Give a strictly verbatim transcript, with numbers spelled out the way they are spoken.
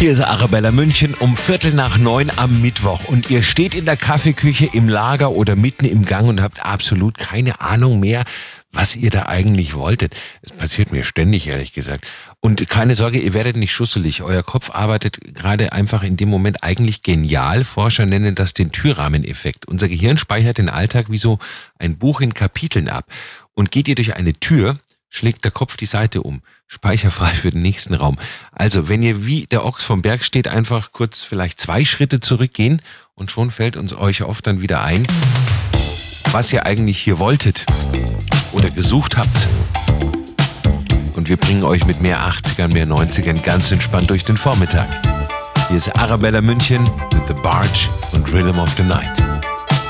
Hier ist Arabella München um Viertel nach neun am Mittwoch und ihr steht in der Kaffeeküche, im Lager oder mitten im Gang und habt absolut keine Ahnung mehr, was ihr da eigentlich wolltet. Das passiert mir ständig, ehrlich gesagt. Und keine Sorge, ihr werdet nicht schusselig. Euer Kopf arbeitet gerade einfach in dem Moment eigentlich genial. Forscher nennen das den Türrahmeneffekt. Unser Gehirn speichert den Alltag wie so ein Buch in Kapiteln ab. Und geht ihr durch eine Tür, schlägt der Kopf die Seite um. Speicherfrei für den nächsten Raum. Also, wenn ihr wie der Ochs vom Berg steht, einfach kurz vielleicht zwei Schritte zurückgehen und schon fällt uns euch oft dann wieder ein, was ihr eigentlich hier wolltet oder gesucht habt. Und wir bringen euch mit mehr achtzigern, mehr neunzigern ganz entspannt durch den Vormittag. Hier ist Arabella München mit The Barge und Rhythm of the Night.